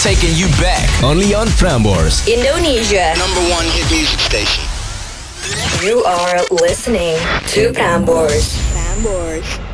taking you back. Only on Prambors, Indonesia. #1 hit music station. You are listening to Prambors. Prambors.